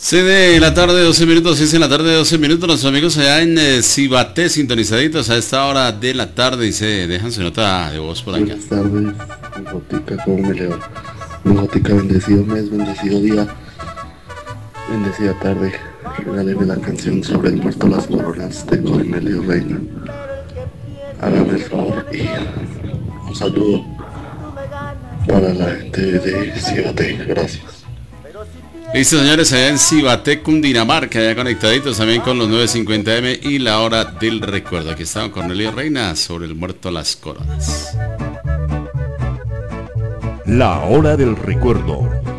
6 de la tarde, 12 minutos, 6 de la tarde, 12 minutos. Nuestros amigos allá en Cibaté, sintonizaditos a esta hora de la tarde y se dejan su nota de voz por acá. Buenas tardes, mi Jotica, ¿cómo me le va? Mi Jotica, bendecido mes, bendecido día, bendecida tarde. Regáleme la canción sobre el muerto Las Coronas de Cornelio Reina. Hágame el favor y un saludo para la gente de Cibaté, gracias. Listo, señores, allá en Cibaté, Cundinamarca, allá conectaditos también con los 950M y la hora del recuerdo. Aquí está don Cornelio Reina sobre el muerto Las Coronas. La hora del recuerdo.